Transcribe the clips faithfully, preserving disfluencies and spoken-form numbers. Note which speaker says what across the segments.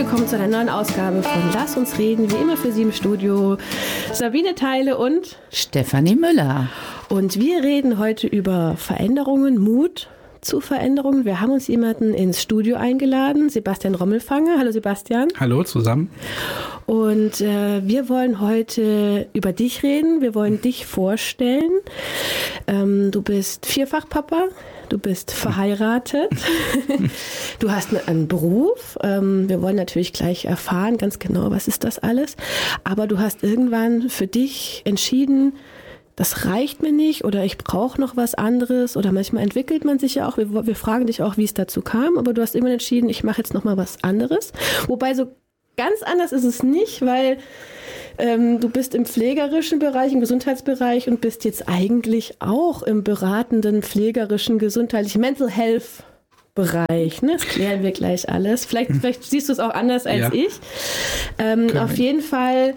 Speaker 1: willkommen zu einer neuen Ausgabe von Lass uns reden, wie immer für Sie im Studio Sabine Theile und
Speaker 2: Stefanie Müller.
Speaker 1: Und wir reden heute über Veränderungen, Mut zu Veränderungen. Wir haben uns jemanden ins Studio eingeladen, Sebastian Rommelfanger. Hallo Sebastian.
Speaker 3: Hallo zusammen.
Speaker 1: Und äh, wir wollen heute über dich reden, wir wollen dich vorstellen. Ähm, du bist Vierfachpapa. Du bist verheiratet, du hast einen Beruf, wir wollen natürlich gleich erfahren, ganz genau, was ist das alles, aber du hast irgendwann für dich entschieden, das reicht mir nicht oder ich brauche noch was anderes oder manchmal entwickelt man sich ja auch, wir, wir fragen dich auch, wie es dazu kam, aber du hast immer entschieden, ich mache jetzt noch mal was anderes, wobei so ganz anders ist es nicht, weil Ähm, du bist im pflegerischen Bereich, im Gesundheitsbereich und bist jetzt eigentlich auch im beratenden, pflegerischen, gesundheitlichen Mental Health Bereich. Ne? Das klären wir gleich alles. Vielleicht, vielleicht siehst du es auch anders als ja. ich. Ähm, auf jeden Fall,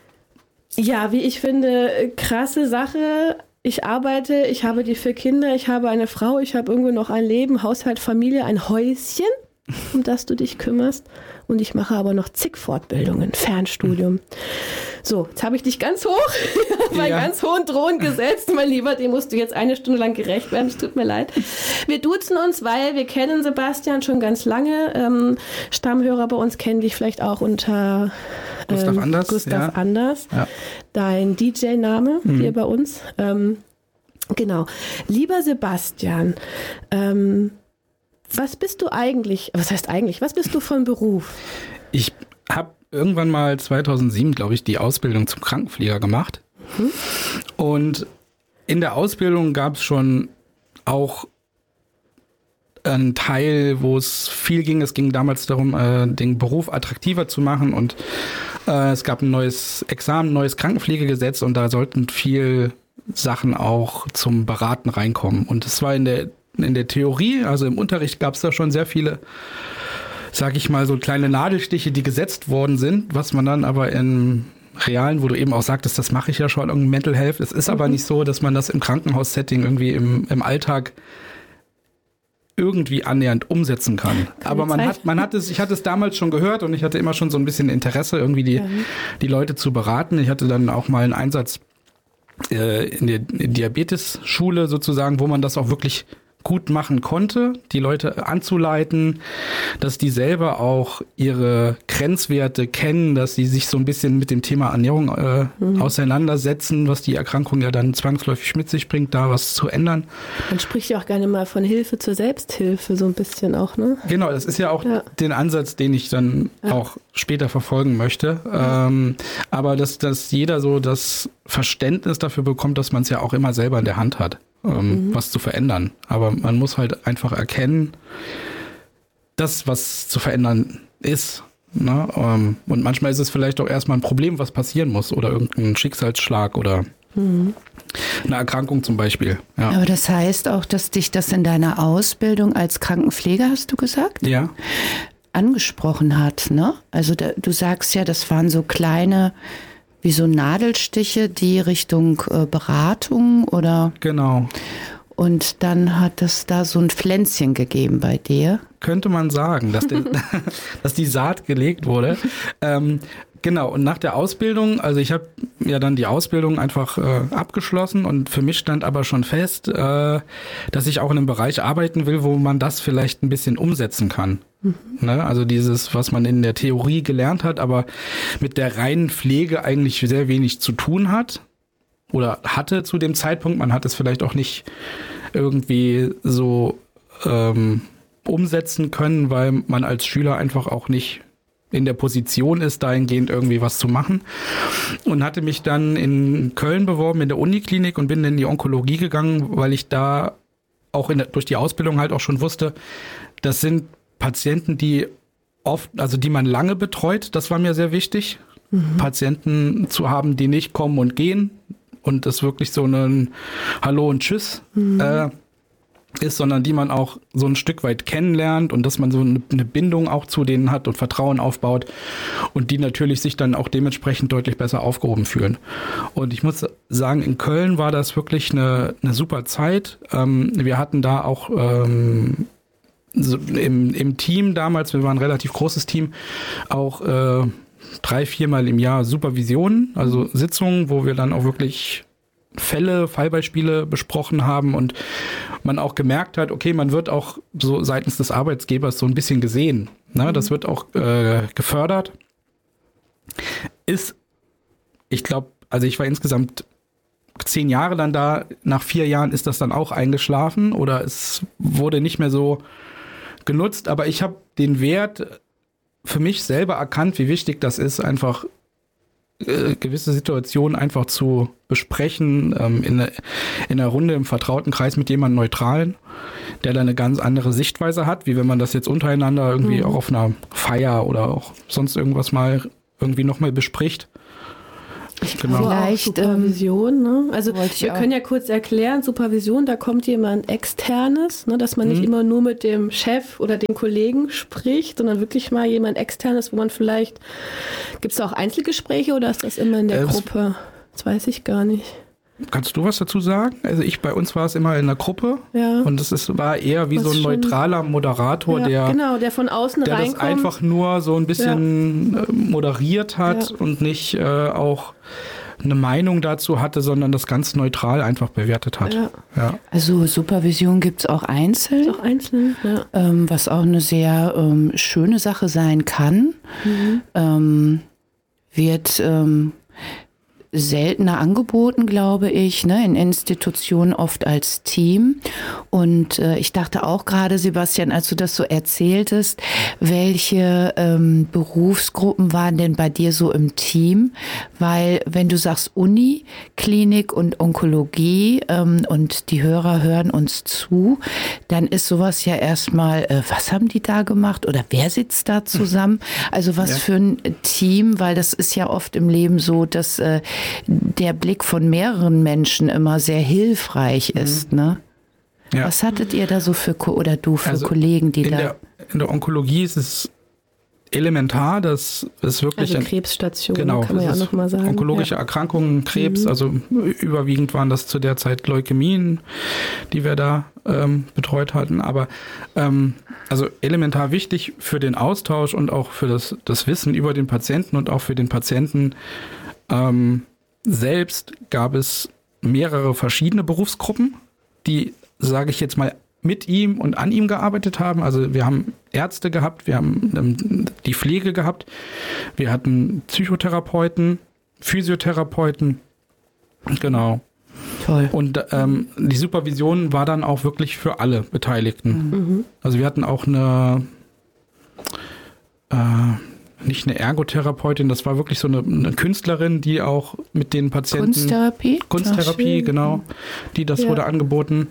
Speaker 1: ja, wie ich finde, krasse Sache. Ich arbeite, ich habe die vier Kinder, ich habe eine Frau, ich habe irgendwo noch ein Leben, Haushalt, Familie, ein Häuschen, um das du dich kümmerst. Und ich mache aber noch zig Fortbildungen, Fernstudium. So, jetzt habe ich dich ganz hoch, auf einen ja. ganz hohen Thron gesetzt. Mein Lieber, dem musst du jetzt eine Stunde lang gerecht werden. Es tut mir leid. Wir duzen uns, weil wir kennen Sebastian schon ganz lange. Ähm, Stammhörer bei uns kennen dich vielleicht auch unter ähm,
Speaker 3: Gustav Anders.
Speaker 1: Gustav
Speaker 3: ja.
Speaker 1: Anders.
Speaker 3: Ja.
Speaker 1: Dein D J-Name mhm. hier bei uns. Ähm, genau. Lieber Sebastian, ähm, was bist du eigentlich, was heißt eigentlich, was bist du von Beruf?
Speaker 3: Ich habe irgendwann mal zweitausendsieben, glaube ich, die Ausbildung zum Krankenpfleger gemacht. Hm. Und in der Ausbildung gab es schon auch einen Teil, wo es viel ging. Es ging damals darum, äh, den Beruf attraktiver zu machen. Und äh, es gab ein neues Examen, ein neues Krankenpflegegesetz. Und da sollten viel Sachen auch zum Beraten reinkommen. Und es war in der In der Theorie, also im Unterricht, gab es da schon sehr viele, sag ich mal, so kleine Nadelstiche, die gesetzt worden sind, was man dann aber im Realen, wo du eben auch sagtest, das mache ich ja schon, irgendwie Mental Health. Es ist mhm. aber nicht so, dass man das im Krankenhaussetting irgendwie im, im Alltag irgendwie annähernd umsetzen kann. Keine aber man Zeit. hat, man hat es, ich hatte es damals schon gehört und ich hatte immer schon so ein bisschen Interesse, irgendwie die, mhm. die Leute zu beraten. Ich hatte dann auch mal einen Einsatz äh, in der Diabetes-Schule sozusagen, wo man das auch wirklich gut machen konnte, die Leute anzuleiten, dass die selber auch ihre Grenzwerte kennen, dass sie sich so ein bisschen mit dem Thema Ernährung äh, mhm. auseinandersetzen, was die Erkrankung ja dann zwangsläufig mit sich bringt, da was zu ändern.
Speaker 1: Man spricht ja auch gerne mal von Hilfe zur Selbsthilfe, so ein bisschen auch, ne?
Speaker 3: Genau, das ist ja auch ja. den Ansatz, den ich dann ja. auch später verfolgen möchte. Ja. Ähm, aber dass, dass jeder so das Verständnis dafür bekommt, dass man es ja auch immer selber in der Hand hat. Um, mhm. was zu verändern. Aber man muss halt einfach erkennen, dass was zu verändern ist. Ne? Um, und manchmal ist es vielleicht auch erstmal ein Problem, was passieren muss oder irgendein Schicksalsschlag oder mhm. eine Erkrankung zum Beispiel. Ja.
Speaker 2: Aber das heißt auch, dass dich das in deiner Ausbildung als Krankenpfleger, hast du gesagt?
Speaker 3: Ja.
Speaker 2: Angesprochen hat, ne? Also da, du sagst ja, das waren so kleine wie so Nadelstiche, die Richtung äh, Beratung oder?
Speaker 3: Genau.
Speaker 2: Und dann hat es da so ein Pflänzchen gegeben bei dir?
Speaker 3: Könnte man sagen, dass, der, dass die Saat gelegt wurde. Ähm, genau, und nach der Ausbildung, also ich habe ja dann die Ausbildung einfach äh, abgeschlossen und für mich stand aber schon fest, äh, dass ich auch in einem Bereich arbeiten will, wo man das vielleicht ein bisschen umsetzen kann. Mhm. Ne? Also dieses, was man in der Theorie gelernt hat, aber mit der reinen Pflege eigentlich sehr wenig zu tun hat oder hatte zu dem Zeitpunkt. Man hat es vielleicht auch nicht irgendwie so ähm, umsetzen können, weil man als Schüler einfach auch nicht in der Position ist, dahingehend irgendwie was zu machen. Und hatte mich dann in Köln beworben, in der Uniklinik und bin in die Onkologie gegangen, weil ich da auch in der, durch die Ausbildung halt auch schon wusste, das sind Patienten, die oft, also die man lange betreut, das war mir sehr wichtig, mhm. Patienten zu haben, die nicht kommen und gehen und das wirklich so ein Hallo und Tschüss mhm. äh, ist, sondern die man auch so ein Stück weit kennenlernt und dass man so eine, eine Bindung auch zu denen hat und Vertrauen aufbaut und die natürlich sich dann auch dementsprechend deutlich besser aufgehoben fühlen. Und ich muss sagen, in Köln war das wirklich eine, eine super Zeit. Ähm, wir hatten da auch ähm, so im, im Team damals, wir waren ein relativ großes Team, auch äh, drei, viermal im Jahr Supervisionen, also Sitzungen, wo wir dann auch wirklich Fälle, Fallbeispiele besprochen haben und man auch gemerkt hat, okay, man wird auch so seitens des Arbeitgebers so ein bisschen gesehen. Ne? Mhm. Das wird auch äh, gefördert. Ist, ich glaube, also ich war insgesamt zehn Jahre dann da, nach vier Jahren ist das dann auch eingeschlafen oder es wurde nicht mehr so genutzt, aber ich habe den Wert für mich selber erkannt, wie wichtig das ist, einfach äh, gewisse Situationen einfach zu besprechen, ähm, in, in einer Runde im vertrauten Kreis mit jemandem Neutralen, der dann eine ganz andere Sichtweise hat, wie wenn man das jetzt untereinander irgendwie mhm. auch auf einer Feier oder auch sonst irgendwas mal irgendwie nochmal bespricht.
Speaker 1: Ich genau. Vielleicht Supervision, ne? Also wir
Speaker 2: auch.
Speaker 1: können ja kurz erklären, Supervision, da kommt jemand Externes, ne? Dass man nicht mhm. immer nur mit dem Chef oder den Kollegen spricht, sondern wirklich mal jemand Externes, wo man vielleicht, gibt es da auch Einzelgespräche oder ist das immer in der äh, Gruppe? Das weiß ich gar nicht.
Speaker 3: Kannst du was dazu sagen? Also ich, bei uns war es immer in der Gruppe
Speaker 1: ja.
Speaker 3: und es ist, war eher wie was so ein neutraler Moderator,
Speaker 1: ja,
Speaker 3: der,
Speaker 1: genau, der von außen
Speaker 3: der
Speaker 1: reinkommt.
Speaker 3: das einfach nur so ein bisschen ja. moderiert hat ja. und nicht äh, auch eine Meinung dazu hatte, sondern das ganz neutral einfach bewertet hat.
Speaker 1: Ja.
Speaker 3: Ja.
Speaker 2: Also Supervision gibt es auch einzeln,
Speaker 1: auch einzeln ja.
Speaker 2: ähm, was auch eine sehr ähm, schöne Sache sein kann. Mhm. Ähm, wird ähm, seltener angeboten, glaube ich, ne, in Institutionen oft als Team. Und äh, ich dachte auch gerade, Sebastian, als du das so erzähltest, welche ähm, Berufsgruppen waren denn bei dir so im Team? Weil wenn du sagst Uni, Klinik und Onkologie ähm, und die Hörer hören uns zu, dann ist sowas ja erstmal, äh, was haben die da gemacht oder wer sitzt da zusammen? Also was ja. für ein Team, weil das ist ja oft im Leben so, dass äh, der Blick von mehreren Menschen immer sehr hilfreich ist, mhm. ne?
Speaker 3: Ja.
Speaker 2: Was hattet ihr da so für, oder du für
Speaker 3: also
Speaker 2: Kollegen, die
Speaker 3: in
Speaker 2: da...
Speaker 3: Der, in der Onkologie ist es elementar, dass es wirklich...
Speaker 1: Also Krebsstation,
Speaker 3: genau,
Speaker 1: kann man ja auch nochmal sagen.
Speaker 3: Onkologische ja. Erkrankungen, Krebs, mhm. also überwiegend waren das zu der Zeit Leukämien, die wir da ähm, betreut hatten. Aber ähm, also elementar wichtig für den Austausch und auch für das, das Wissen über den Patienten und auch für den Patienten ähm, selbst gab es mehrere verschiedene Berufsgruppen, die, sage ich jetzt mal, mit ihm und an ihm gearbeitet haben. Also wir haben Ärzte gehabt, wir haben ähm, die Pflege gehabt, wir hatten Psychotherapeuten, Physiotherapeuten, genau.
Speaker 2: Toll.
Speaker 3: Und ähm, die Supervision war dann auch wirklich für alle Beteiligten. Mhm. Also wir hatten auch eine äh, nicht eine Ergotherapeutin, das war wirklich so eine, eine Künstlerin, die auch mit den Patienten...
Speaker 2: Kunsttherapie?
Speaker 3: Kunsttherapie, genau. Die, das ja. wurde angeboten.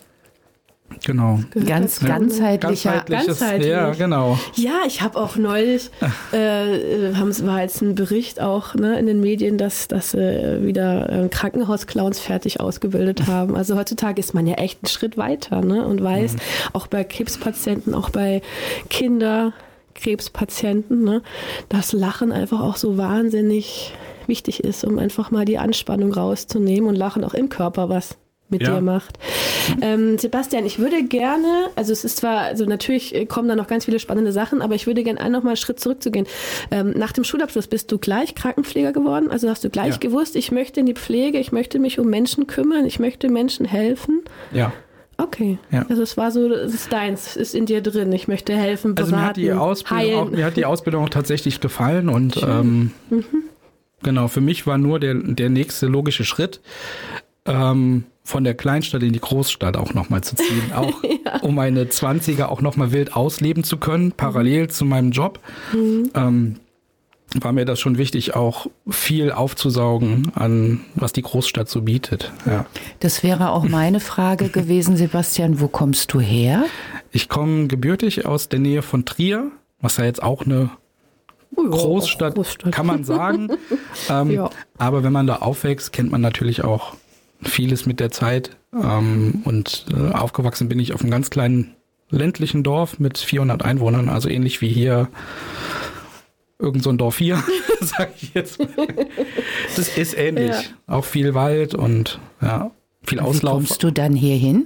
Speaker 3: Genau.
Speaker 2: Ganz ganzheitlicher.
Speaker 1: Ganzheitlich.
Speaker 3: Ja, genau.
Speaker 1: Ja, ich habe auch neulich, äh, haben, war jetzt ein Bericht auch ne, in den Medien, dass, dass äh, wieder äh, Krankenhausclowns fertig ausgebildet haben. Also heutzutage ist man ja echt einen Schritt weiter ne, und weiß, mhm. auch bei Krebspatienten, auch bei Kindern, Krebspatienten, ne, dass Lachen einfach auch so wahnsinnig wichtig ist, um einfach mal die Anspannung rauszunehmen und Lachen auch im Körper was mit ja. dir macht. Ähm, Sebastian, ich würde gerne, also es ist zwar, also natürlich kommen da noch ganz viele spannende Sachen, aber ich würde gerne einen noch mal einen Schritt zurückzugehen. Ähm, nach dem Schulabschluss bist du gleich Krankenpfleger geworden, also hast du gleich ja. gewusst, ich möchte in die Pflege, ich möchte mich um Menschen kümmern, ich möchte Menschen helfen.
Speaker 3: Ja.
Speaker 1: Okay, ja. Also es war so, es ist deins, es ist in dir drin. Ich möchte helfen, beraten,
Speaker 3: also mir hat die Ausbildung auch, mir hat die Ausbildung auch tatsächlich gefallen und ähm, mhm. genau, für mich war nur der, der nächste logische Schritt, ähm, von der Kleinstadt in die Großstadt auch nochmal zu ziehen, auch ja. um meine Zwanziger auch nochmal wild ausleben zu können, parallel mhm. zu meinem Job. Mhm. Ähm, war mir das schon wichtig, auch viel aufzusaugen an, was die Großstadt so bietet. Ja.
Speaker 2: Das wäre auch meine Frage gewesen, Sebastian, wo kommst du her?
Speaker 3: Ich komme gebürtig aus der Nähe von Trier, was ja jetzt auch eine oh ja, Großstadt, Großstadt, kann man sagen. ähm, ja. Aber wenn man da aufwächst, kennt man natürlich auch vieles mit der Zeit. Ähm, und äh, aufgewachsen bin ich auf einem ganz kleinen ländlichen Dorf mit vierhundert Einwohnern, also ähnlich wie hier irgend so ein Dorf hier, sag ich jetzt mal. Das ist ähnlich. Ja. Auch viel Wald und ja, viel Auslauf.
Speaker 2: Wie kommst du dann hier hin?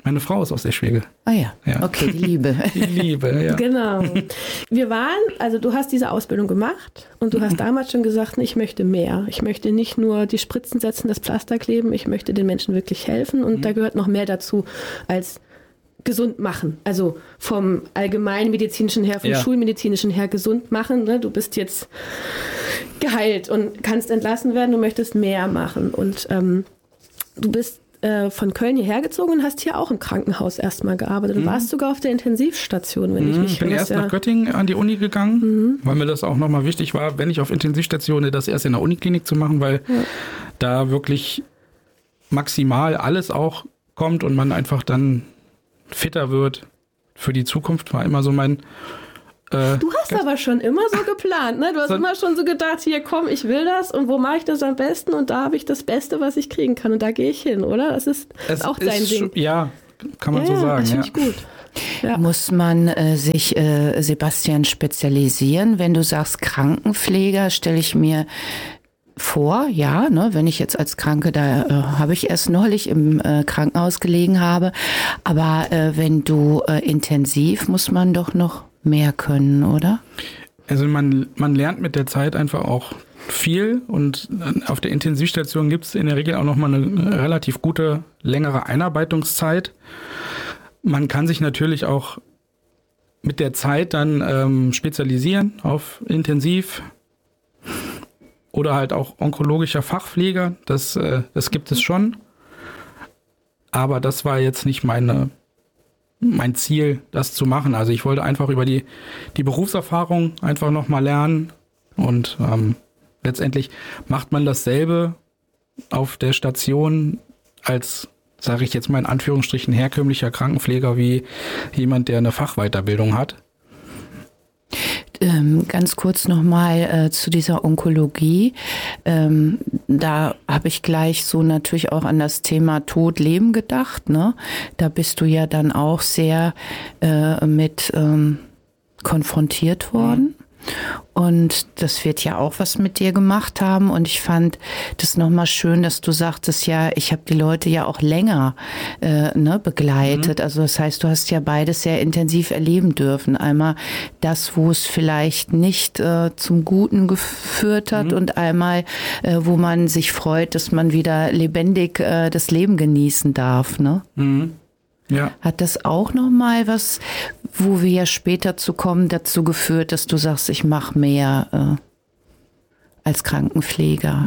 Speaker 3: Meine Frau ist aus Eschwege.
Speaker 2: Ah ja,
Speaker 3: Ja.
Speaker 2: okay, die Liebe.
Speaker 3: Die Liebe, ja.
Speaker 1: Genau. Wir waren, also du hast diese Ausbildung gemacht und du hast damals schon gesagt, ich möchte mehr. Ich möchte nicht nur die Spritzen setzen, das Pflaster kleben, ich möchte den Menschen wirklich helfen und mhm. da gehört noch mehr dazu als gesund machen. Also vom allgemeinmedizinischen her, vom
Speaker 3: ja.
Speaker 1: schulmedizinischen her gesund machen. Ne? Du bist jetzt geheilt und kannst entlassen werden, du möchtest mehr machen. Und ähm, du bist äh, von Köln hierher gezogen und hast hier auch im Krankenhaus erstmal gearbeitet. Du mhm. warst sogar auf der Intensivstation, wenn mhm. ich mich
Speaker 3: Ich bin erst
Speaker 1: ja.
Speaker 3: nach Göttingen an die Uni gegangen, mhm. weil mir das auch nochmal wichtig war, wenn ich auf Intensivstation, das erst in der Uniklinik zu machen, weil ja. da wirklich maximal alles auch kommt und man einfach dann fitter wird für die Zukunft, war immer so mein... Äh,
Speaker 1: du hast aber schon immer so geplant, ne? Du hast so, immer schon so gedacht, hier komm, ich will das und wo mache ich das am besten und da habe ich das Beste, was ich kriegen kann und da gehe ich hin, oder? Das ist, ist auch dein Ding.
Speaker 3: Ja, kann man
Speaker 1: ja,
Speaker 3: so sagen.
Speaker 1: Das finde
Speaker 3: ja.
Speaker 1: ich gut. Ja.
Speaker 2: Muss man äh, sich, äh, Sebastian, spezialisieren? Wenn du sagst Krankenpfleger, stelle ich mir vor, ja, ne, wenn ich jetzt als Kranke, da äh, habe ich erst neulich im äh, Krankenhaus gelegen habe, aber äh, wenn du äh, intensiv, muss man doch noch mehr können, oder?
Speaker 3: Also man, man lernt mit der Zeit einfach auch viel und auf der Intensivstation gibt es in der Regel auch nochmal eine relativ gute, längere Einarbeitungszeit. Man kann sich natürlich auch mit der Zeit dann ähm, spezialisieren auf Intensiv oder halt auch onkologischer Fachpfleger, das, äh, das gibt es schon. Aber das war jetzt nicht meine, mein Ziel, das zu machen. Also ich wollte einfach über die, die Berufserfahrung einfach nochmal lernen. Und ähm, letztendlich macht man dasselbe auf der Station als, sage ich jetzt mal in Anführungsstrichen, herkömmlicher Krankenpfleger wie jemand, der eine Fachweiterbildung hat.
Speaker 2: Ähm, ganz kurz nochmal äh, zu dieser Onkologie. Ähm, da habe ich gleich so natürlich auch an das Thema Tod, Leben gedacht. Ne? Da bist du ja dann auch sehr äh, mit ähm, konfrontiert worden. Mhm. Und das wird ja auch was mit dir gemacht haben. Und ich fand das nochmal schön, dass du sagtest, ja, ich habe die Leute ja auch länger äh, ne, begleitet. Mhm. Also das heißt, du hast ja beides sehr intensiv erleben dürfen. Einmal das, wo es vielleicht nicht äh, zum Guten geführt hat mhm. und einmal, äh, wo man sich freut, dass man wieder lebendig äh, das Leben genießen darf. Ne?
Speaker 3: Mhm. Ja.
Speaker 2: Hat das auch nochmal was, wo wir ja später zu kommen, dazu geführt, dass du sagst, ich mache mehr äh, als Krankenpfleger?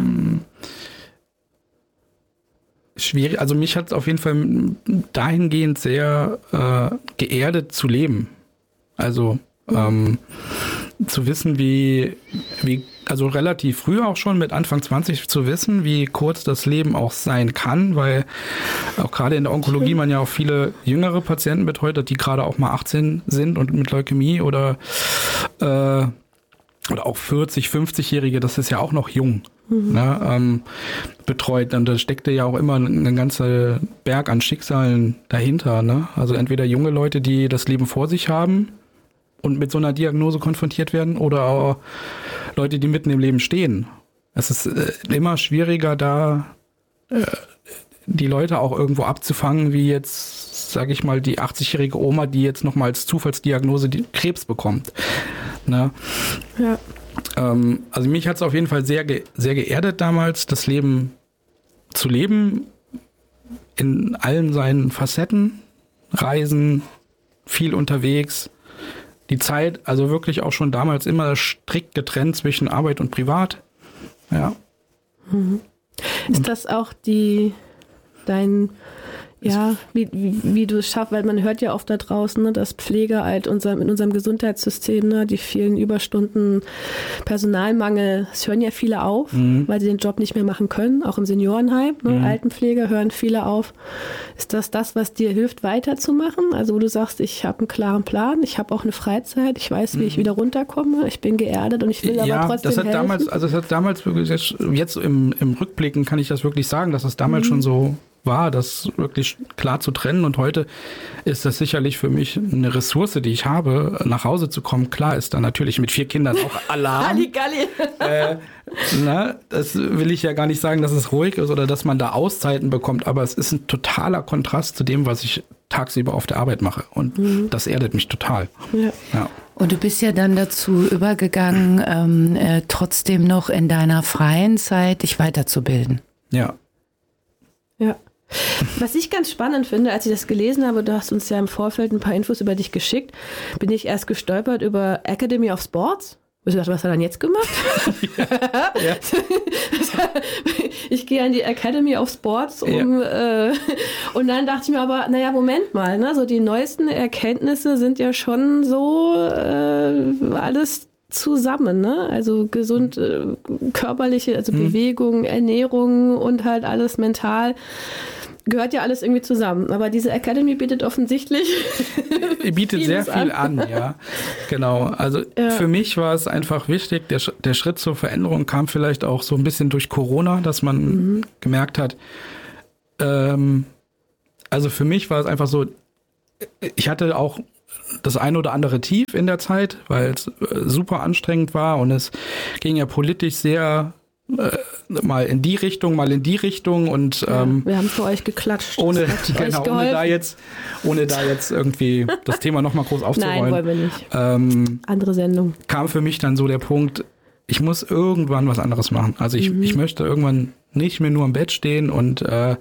Speaker 3: Schwierig, also mich hat es auf jeden Fall dahingehend sehr äh, geerdet zu leben. Also ähm, zu wissen, wie, wie, also relativ früh auch schon mit Anfang zwanzig zu wissen, wie kurz das Leben auch sein kann, weil auch gerade in der Onkologie man ja auch viele jüngere Patienten betreut hat, die gerade auch mal achtzehn sind und mit Leukämie oder, äh, oder auch vierzig, fünfzigjährige, das ist ja auch noch jung. Mhm. Ne, ähm, betreut. Und da steckte ja auch immer ein ganzer Berg an Schicksalen dahinter. Ne? Also entweder junge Leute, die das Leben vor sich haben und mit so einer Diagnose konfrontiert werden, oder auch Leute, die mitten im Leben stehen. Es ist äh, immer schwieriger, da äh, die Leute auch irgendwo abzufangen, wie jetzt, sage ich mal, die achtzigjährige Oma, die jetzt nochmal als Zufallsdiagnose die Krebs bekommt. Ne?
Speaker 1: Ja.
Speaker 3: Ähm, also mich hat es auf jeden Fall sehr, ge- sehr geerdet damals, das Leben zu leben, in allen seinen Facetten, Reisen, viel unterwegs. Die Zeit, also wirklich auch schon damals immer strikt getrennt zwischen Arbeit und Privat. Ja.
Speaker 1: Mhm. Ist und das auch die, dein, ja, wie, wie, wie du es schaffst, weil man hört ja oft da draußen, ne, dass Pfleger halt unser, in unserem Gesundheitssystem, ne, die vielen Überstunden, Personalmangel, es hören ja viele auf, mhm. weil sie den Job nicht mehr machen können, auch im Seniorenheim, ne, mhm. Altenpflege hören viele auf. Ist das das, was dir hilft, weiterzumachen? Also wo du sagst, ich habe einen klaren Plan, ich habe auch eine Freizeit, ich weiß, wie mhm. ich wieder runterkomme, ich bin geerdet und ich will
Speaker 3: ja,
Speaker 1: aber trotzdem
Speaker 3: das hat
Speaker 1: helfen.
Speaker 3: damals, also das hat damals wirklich, jetzt, jetzt im, im Rückblicken kann ich das wirklich sagen, dass das damals mhm. schon so war, das wirklich klar zu trennen. Und heute ist das sicherlich für mich eine Ressource, die ich habe, nach Hause zu kommen. Klar ist da natürlich mit vier Kindern auch Alarm.
Speaker 1: Halligalli.
Speaker 3: äh, na, das will ich ja gar nicht sagen, dass es ruhig ist oder dass man da Auszeiten bekommt, aber es ist ein totaler Kontrast zu dem, was ich tagsüber auf der Arbeit mache. Und mhm. das erdet mich total.
Speaker 1: Ja.
Speaker 3: Ja.
Speaker 2: Und du bist ja dann dazu übergegangen, ähm, äh, trotzdem noch in deiner freien Zeit dich weiterzubilden.
Speaker 3: Ja.
Speaker 1: Ja. Was ich ganz spannend finde, als ich das gelesen habe, du hast uns ja im Vorfeld ein paar Infos über dich geschickt, bin ich erst gestolpert über Academy of Sports. Ich dachte, was hat er dann jetzt gemacht?
Speaker 3: Ja. Ja.
Speaker 1: Ich gehe an die Academy of Sports um, ja. äh, und dann dachte ich mir aber, naja, Moment mal, ne? So die neuesten Erkenntnisse sind ja schon so äh, alles zusammen, ne? Also gesund, äh, körperliche, also mhm. Bewegung, Ernährung und halt alles mental. Gehört ja alles irgendwie zusammen. Aber diese Academy bietet offensichtlich
Speaker 3: bietet sehr viel an. an, ja. Genau. Also ja. für mich war es einfach wichtig, der, der Schritt zur Veränderung kam vielleicht auch so ein bisschen durch Corona, dass man mhm. gemerkt hat, ähm, also für mich war es einfach so, ich hatte auch das ein oder andere Tief in der Zeit, weil es super anstrengend war und es ging ja politisch sehr Äh, mal in die Richtung, mal in die Richtung und
Speaker 1: ja,
Speaker 3: ähm,
Speaker 1: wir haben für euch geklatscht.
Speaker 3: Ohne, genau, ohne da jetzt, ohne da jetzt irgendwie das Thema nochmal groß aufzurollen.
Speaker 1: Nein, wollen wir nicht.
Speaker 3: Ähm,
Speaker 1: Andere Sendung.
Speaker 3: Kam für mich dann so der Punkt, ich muss irgendwann was anderes machen. Also ich, mhm. ich möchte irgendwann nicht mehr nur im Bett stehen und äh,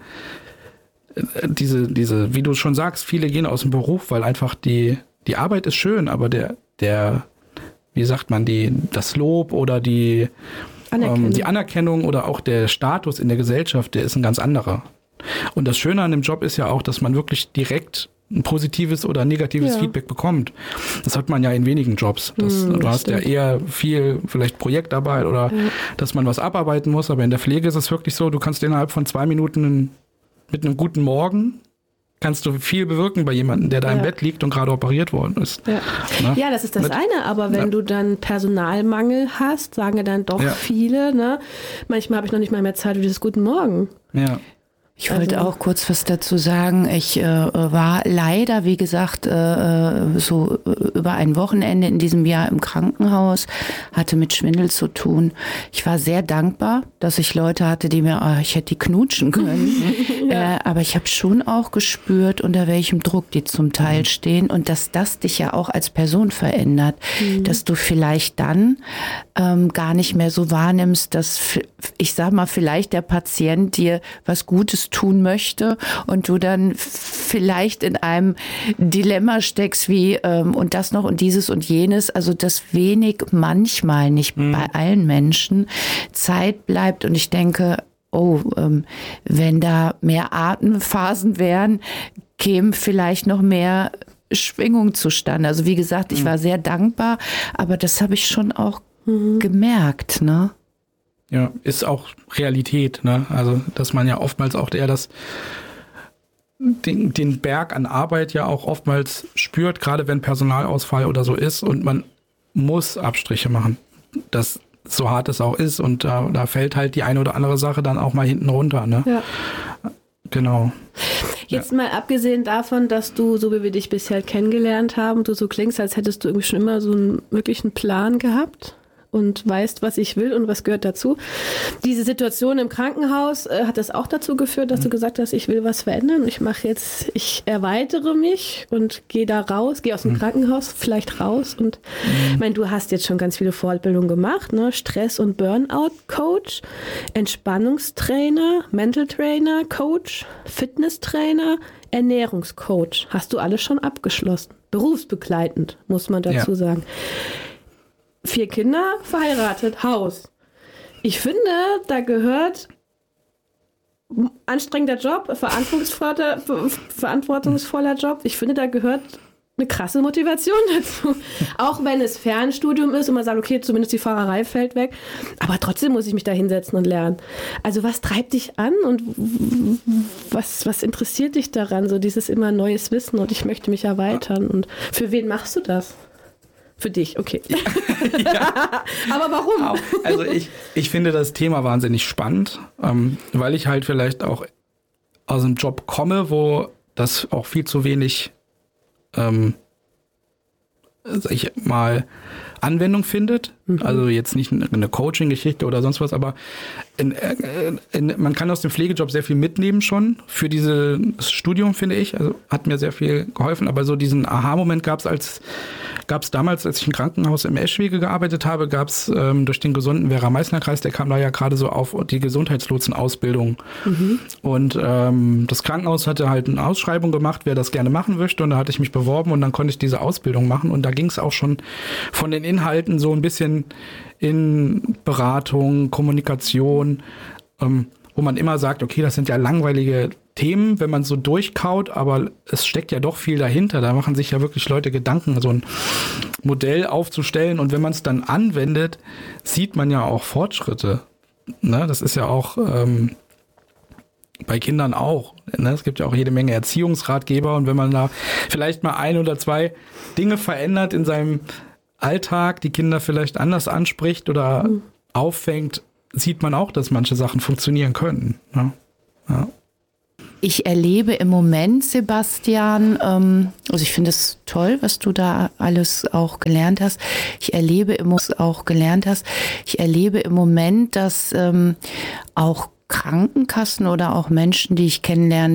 Speaker 3: diese, diese, wie du schon sagst, viele gehen aus dem Beruf, weil einfach die, die Arbeit ist schön, aber der, der, wie sagt man, die, das Lob oder die Anerkennung. Die Anerkennung oder auch der Status in der Gesellschaft, der ist ein ganz anderer. Und das Schöne an dem Job ist ja auch, dass man wirklich direkt ein positives oder negatives ja. Feedback bekommt. Das hat man ja in wenigen Jobs. Das, hm, du hast stimmt. ja eher viel vielleicht Projektarbeit oder ja. dass man was abarbeiten muss, aber in der Pflege ist es wirklich so, du kannst innerhalb von zwei Minuten mit einem guten Morgen kannst du viel bewirken bei jemandem, der da ja. im Bett liegt und gerade operiert worden ist.
Speaker 1: Ja, ne? Ja, das ist das Mit, eine, aber wenn ja. du dann Personalmangel hast, sagen ja dann doch ja. viele, ne? Manchmal habe ich noch nicht mal mehr Zeit für dieses Guten Morgen.
Speaker 3: Ja.
Speaker 2: Ich wollte also auch kurz was dazu sagen. Ich äh, war leider, wie gesagt, äh, so über ein Wochenende in diesem Jahr im Krankenhaus, hatte mit Schwindel zu tun. Ich war sehr dankbar, dass ich Leute hatte, die mir, oh, ich hätte die knutschen können. ja. äh, aber ich habe schon auch gespürt, unter welchem Druck die zum Teil stehen und dass das dich ja auch als Person verändert. Mhm. Dass du vielleicht dann ähm, gar nicht mehr so wahrnimmst, dass, ich sag mal, vielleicht der Patient dir was Gutes tun möchte und du dann vielleicht in einem Dilemma steckst wie ähm, und das noch und dieses und jenes, also dass wenig manchmal, nicht mhm. bei allen Menschen, Zeit bleibt und ich denke, oh, ähm, wenn da mehr Atemphasen wären, käme vielleicht noch mehr Schwingung zustande. Also wie gesagt, ich mhm. war sehr dankbar, aber das habe ich schon auch mhm. gemerkt, ne?
Speaker 3: Ja, ist auch Realität, ne? Also, dass man ja oftmals auch eher das, den, den Berg an Arbeit ja auch oftmals spürt, gerade wenn Personalausfall oder so ist und man muss Abstriche machen. Das, so hart es auch ist und da, da fällt halt die eine oder andere Sache dann auch mal hinten runter, ne? Ja. Genau.
Speaker 1: Jetzt ja. mal abgesehen davon, dass du, so wie wir dich bisher kennengelernt haben, du so klingst, als hättest du irgendwie schon immer so einen wirklichen Plan gehabt und weißt, was ich will und was gehört dazu. Diese Situation im Krankenhaus, äh, hat das auch dazu geführt, dass mhm. du gesagt hast, ich will was verändern. Ich mache jetzt, ich erweitere mich und gehe da raus, gehe aus dem mhm. Krankenhaus vielleicht raus. Und mhm. ich meine, du hast jetzt schon ganz viele Fortbildungen gemacht, ne? Stress- und Burnout-Coach, Entspannungstrainer, Mental Trainer, Coach, Fitnesstrainer, Ernährungscoach. Hast du alles schon abgeschlossen. Berufsbegleitend, muss man dazu ja. sagen. Vier Kinder, verheiratet, Haus. Ich finde, da gehört anstrengender Job, verantwortungsvoller, verantwortungsvoller Job. Ich finde, da gehört eine krasse Motivation dazu. Auch wenn es Fernstudium ist und man sagt, okay, zumindest die Fahrerei fällt weg. Aber trotzdem muss ich mich da hinsetzen und lernen. Also was treibt dich an und was, was interessiert dich daran? So dieses immer neues Wissen und ich möchte mich erweitern. Und für wen machst du das? Für dich, okay. Ja. Aber warum?
Speaker 3: Also ich, ich finde das Thema wahnsinnig spannend, ähm, weil ich halt vielleicht auch aus einem Job komme, wo das auch viel zu wenig, ähm, sag ich mal, Anwendung findet. Mhm. Also jetzt nicht eine Coaching-Geschichte oder sonst was, aber in, in, man kann aus dem Pflegejob sehr viel mitnehmen schon für dieses Studium, finde ich. Also hat mir sehr viel geholfen. Aber so diesen Aha-Moment gab es als gab es damals, als ich im Krankenhaus im Eschwege gearbeitet habe, gab es ähm, durch den gesunden Werra-Meißner-Kreis, der kam da ja gerade so auf die Gesundheitslotsen-Ausbildung. Mhm. Und ähm, das Krankenhaus hatte halt eine Ausschreibung gemacht, wer das gerne machen möchte. Und da hatte ich mich beworben und dann konnte ich diese Ausbildung machen. Und da ging es auch schon von den Inhalten so ein bisschen in Beratung, Kommunikation, ähm, wo man immer sagt, okay, das sind ja langweilige Themen, wenn man so durchkaut, aber es steckt ja doch viel dahinter. Da machen sich ja wirklich Leute Gedanken, so ein Modell aufzustellen. Und wenn man es dann anwendet, sieht man ja auch Fortschritte. Ne? Das ist ja auch ähm, bei Kindern auch. Ne? Es gibt ja auch jede Menge Erziehungsratgeber. Und wenn man da vielleicht mal ein oder zwei Dinge verändert in seinem Alltag, die Kinder vielleicht anders anspricht oder mhm. auffängt, sieht man auch, dass manche Sachen funktionieren können. Ne? Ja.
Speaker 2: Ich erlebe im Moment, Sebastian, ähm, also ich finde es toll, was du da alles auch gelernt hast. Ich erlebe im Moment auch gelernt hast. Ich erlebe im Moment, dass ähm, auch Krankenkassen oder auch Menschen, die ich kennenlerne,